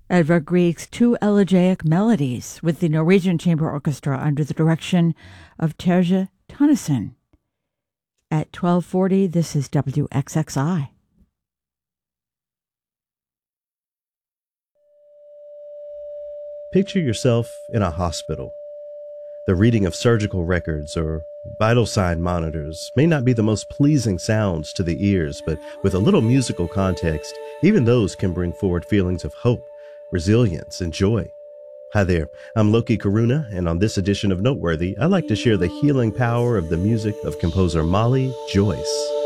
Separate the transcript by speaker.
Speaker 1: Edvard Grieg's two elegiac melodies with the Norwegian Chamber Orchestra under the direction of Terje Tønnesen. At 1240, this is WXXI.
Speaker 2: Picture yourself in a hospital. The reading of surgical records or vital sign monitors may not be the most pleasing sounds to the ears, but with a little musical context, even those can bring forward feelings of hope, resilience, and joy. Hi there, I'm Loki Karuna, and on this edition of Noteworthy, I like to share the healing power of the music of composer Molly Joyce.